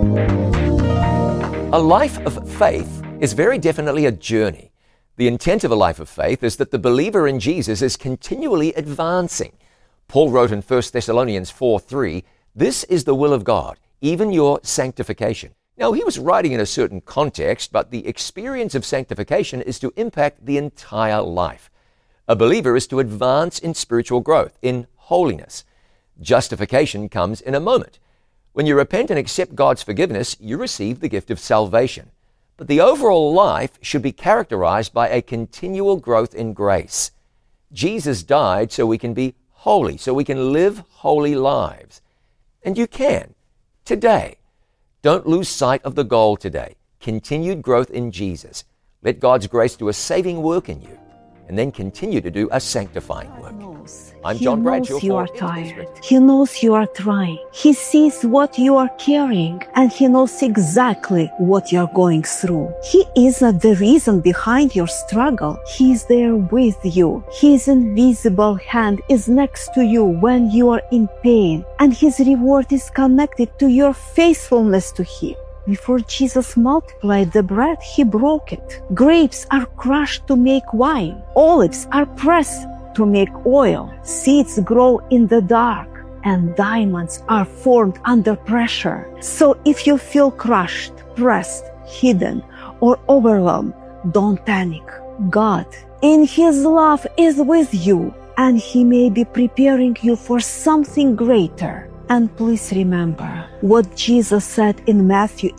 A life of faith is very definitely a journey. The intent of a life of faith is that the believer in Jesus is continually advancing. Paul wrote in 1 Thessalonians 4:3, "This is the will of God, even your sanctification." Now, he was writing in a certain context, but the experience of sanctification is to impact the entire life. A believer is to advance in spiritual growth, in holiness. Justification comes in a moment. When you repent and accept God's forgiveness, you receive the gift of salvation. But the overall life should be characterized by a continual growth in grace. Jesus died so we can be holy, so we can live holy lives. And you can, today. Don't lose sight of the goal today. Continued growth in Jesus. Let God's grace do a saving work in you, and then continue to do a sanctifying work. I'm John Bradshaw. He knows you are tired. He knows you are trying. He sees what you are carrying, and He knows exactly what you are going through. He is not the reason behind your struggle. He is there with you. His invisible hand is next to you when you are in pain, and His reward is connected to your faithfulness to Him. Before Jesus multiplied the bread, He broke it. Grapes are crushed to make wine. Olives are pressed to make oil. Seeds grow in the dark, and diamonds are formed under pressure. So if you feel crushed, pressed, hidden, or overwhelmed, don't panic. God, in His love, is with you, and He may be preparing you for something greater. And please remember what Jesus said in Matthew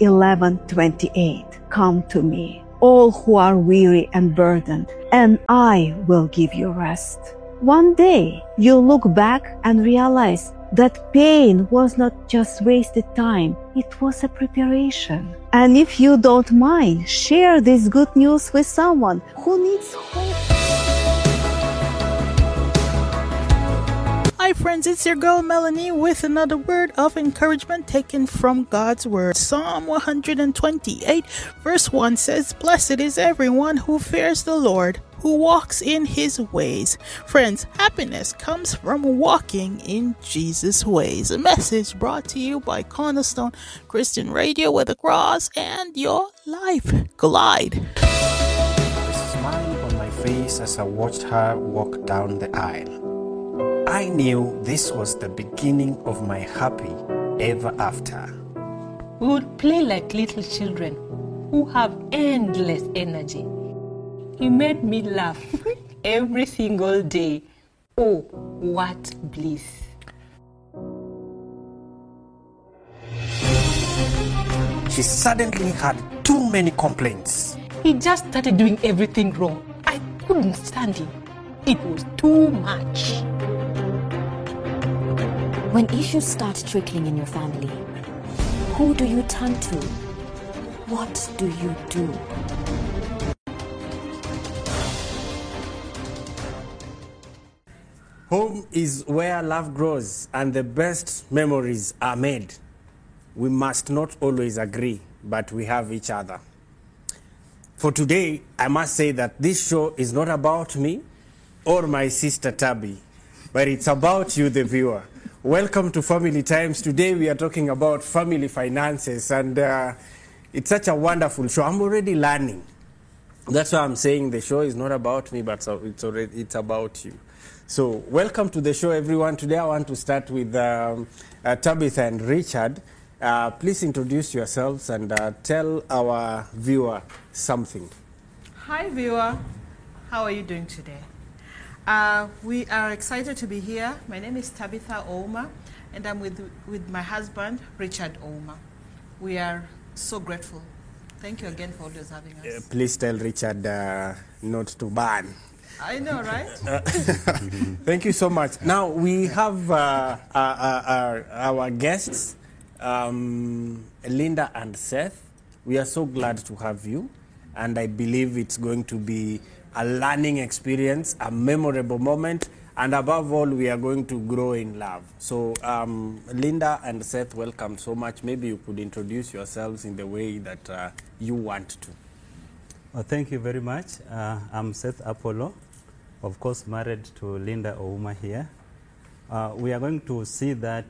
11:28. Come to me, all who are weary and burdened, and I will give you rest. One day, you'll look back and realize that pain was not just wasted time, it was a preparation. And if you don't mind, share this good news with someone who needs hope. Hi friends, it's your girl Melanie with another word of encouragement taken from God's Word. Psalm 128 verse 1 says, "Blessed is everyone who fears the Lord, who walks in His ways." Friends, happiness comes from walking in Jesus' ways. A message brought to you by Cornerstone Christian Radio, where the cross and your life collide. A smile on my face as I watched her walk down the aisle. I knew this was the beginning of my happy ever after. We would play like little children who have endless energy. He made me laugh every single day. Oh, what bliss. She suddenly had too many complaints. He just started doing everything wrong. I couldn't stand him. It was too much. When issues start trickling in your family, who do you turn to? What do you do? Home is where love grows and the best memories are made. We must not always agree, but we have each other. For today, I must say that this show is not about me or my sister Tabby, but it's about you, the viewer. Welcome to Family Times. Today we are talking about family finances, and it's such a wonderful show. I'm already learning. That's why I'm saying the show is not about me, but it's about you. So welcome to the show, everyone. Today I want to start with Tabitha and Richard. Please introduce yourselves and tell our viewer something. Hi, viewer. How are you doing today? We are excited to be here. My name is Tabitha Ouma, and I'm with my husband, Richard Ouma. We are so grateful. Thank you again for always having us. Please tell Richard not to ban. I know, right? Thank you so much. Now, we have our guests, Linda and Seth. We are so glad to have you, and I believe it's going to be a learning experience, a memorable moment, and above all, we are going to grow in love. So, Linda and Seth, welcome so much. Maybe you could introduce yourselves in the way that you want to. Well, thank you very much. I'm Seth Apollo, of course married to Linda Ouma here. We are going to see that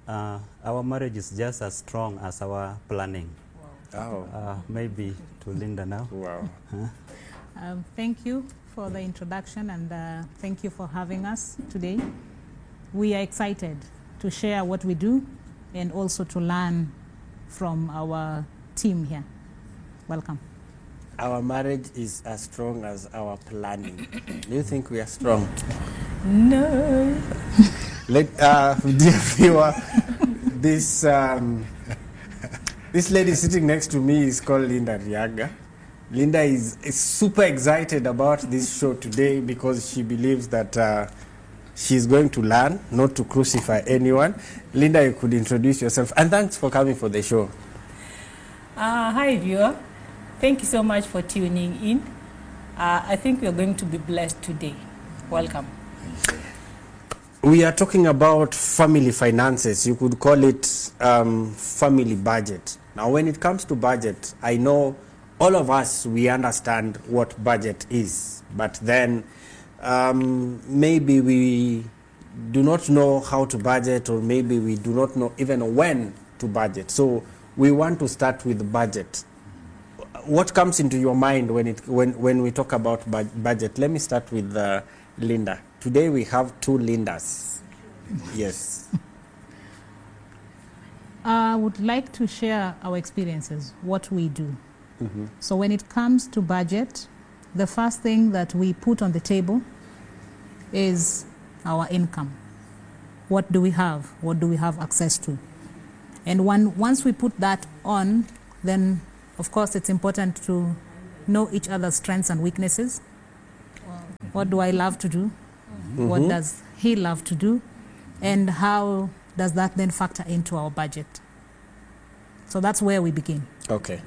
our marriage is just as strong as our planning. Oh. Maybe to Linda now. Wow. Thank you for the introduction, and thank you for having us today. We are excited to share what we do and also to learn from our team here. Welcome. Our marriage is as strong as our planning. Do you think we are strong? No. Dear viewer, this lady sitting next to me is called Linda Riaga. Linda is super excited about this show today because she believes that she's going to learn, not to crucify anyone. Linda, you could introduce yourself. And thanks for coming for the show. Hi, viewer. Thank you so much for tuning in. I think we're going to be blessed today. Welcome. We are talking about family finances. You could call it family budget. Now, when it comes to budget, I know all of us, we understand what budget is. But then maybe we do not know how to budget, or maybe we do not know even when to budget. So we want to start with budget. What comes into your mind when we talk about budget? Let me start with Linda. Today we have two Lindas. Yes. I would like to share our experiences, what we do. So when it comes to budget, the first thing that we put on the table is our income. What do we have? What do we have access to? And once we put that on, then of course it's important to know each other's strengths and weaknesses. What do I love to do? What does he love to do? And how does that then factor into our budget? So that's where we begin. Okay.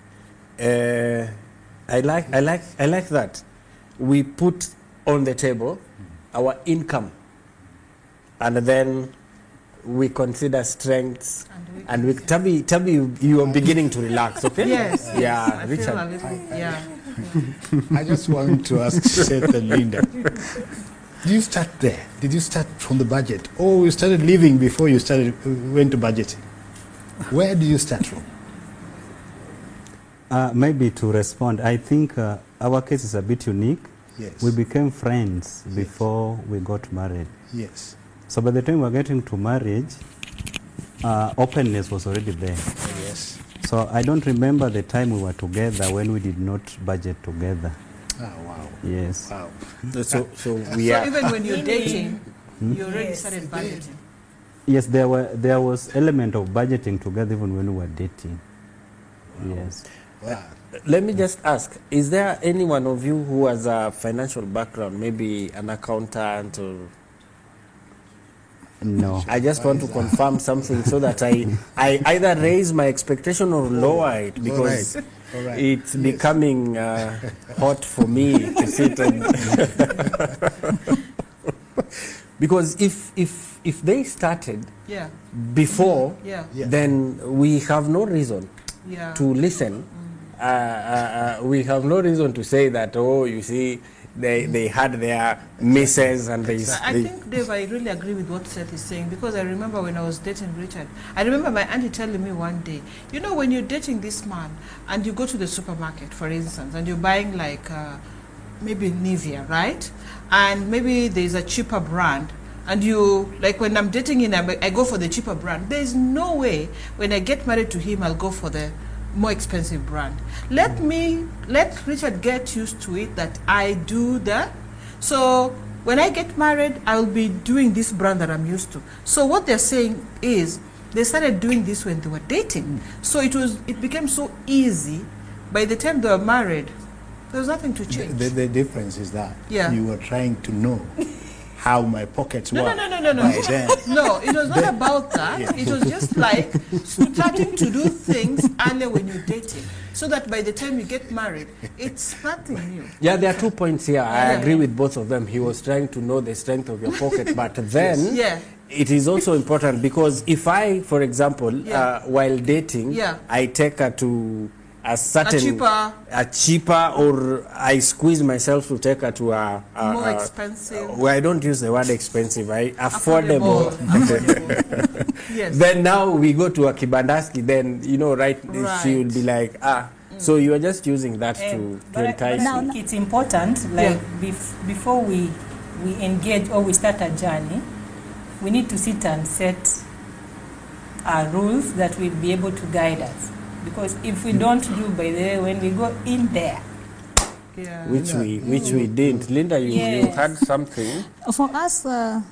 I like that. We put on the table our income, and then we consider strengths and we Tabi, you are beginning to relax, okay? Yes. Yeah, I Richard. feel a little, yeah. I just want to ask Seth and Linda, did you start there? Did you start from the budget? Or you started living before you went to budgeting? Where did you start from? Maybe to respond, I think our case is a bit unique. Yes. We became friends before we got married. Yes. So by the time we were getting to marriage, openness was already there. Yes. So I don't remember the time we were together when we did not budget together. Oh, wow. Yes. Wow. So So even when you're dating, you already started budgeting. Yes, there was element of budgeting together even when we were dating. Wow. Yes. Wow. let me just ask, is there any one of you who has a financial background, maybe an accountant or... No. I just want to confirm something so that I either raise my expectation or lower it, because All right. it's becoming hot for me to sit and... Because if they started before, then we have no reason to listen. We have no reason to say that, oh, you see, they had their misses and they... I think, Dave, I really agree with what Seth is saying, because I remember when I was dating Richard, I remember my auntie telling me one day, you know, when you're dating this man and you go to the supermarket, for instance, and you're buying like maybe Nivea, right? And maybe there's a cheaper brand, and you, like when I'm dating him, I go for the cheaper brand. There's no way when I get married to him, I'll go for the more expensive brand. Let Richard get used to it that I do that. So when I get married, I'll be doing this brand that I'm used to. So what they're saying is they started doing this when they were dating. So it became so easy. By the time they were married, there was nothing to change. The difference is that you were trying to know how my pockets were. No. No, it was not about that. It was just like starting to do things earlier when you're dating, so that by the time you get married, it's nothing new. Yeah, there are 2 points here. I agree with both of them. He was trying to know the strength of your pocket, but then it is also important, because if I, for example, while dating, I take her to a certain cheaper, or I squeeze myself to take her to a more expensive. Well, I don't use the word expensive. Affordable. Yes. Then now we go to a Kibandaski. Then right. She will be like So you are just using that to entice. I think it's important. Like before we engage or we start a journey, we need to sit and set rules that will be able to guide us. Because if we don't do, by the way, when we go in there, which we didn't. Linda, you had something. For us,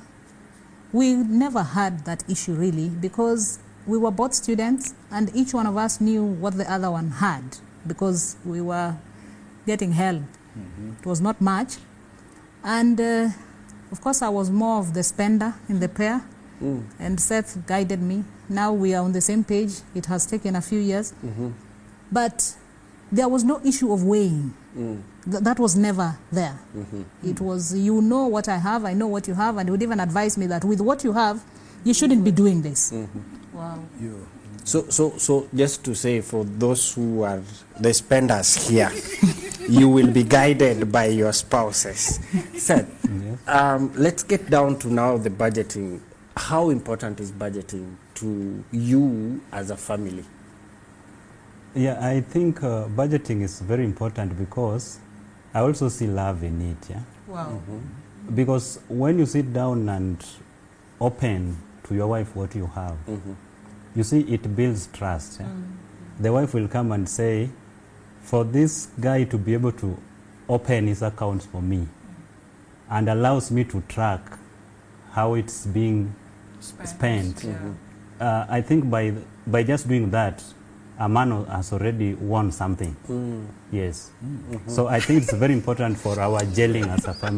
we never had that issue really, because we were both students and each one of us knew what the other one had, because we were getting help. It was not much. And of course, I was more of the spender in the pair, and Seth guided me. Now we are on the same page. It has taken a few years. But there was no issue of weighing. That was never there. It was, you know what I have, I know what you have, and he would even advise me that with what you have, you shouldn't be doing this. Wow. So just to say, for those who are the spenders here, you will be guided by your spouses. Seth, let's get down to now the budgeting. How important is budgeting to you as a family? Yeah, I think budgeting is very important because I also see love in it. Yeah. Wow. Because when you sit down and open to your wife what you have, you see it builds trust. Yeah? The wife will come and say, for this guy to be able to open his accounts for me and allows me to track how it's being spent. I think by just doing that, a man has already won something. Yes. So I think it's very important for our gelling as a family.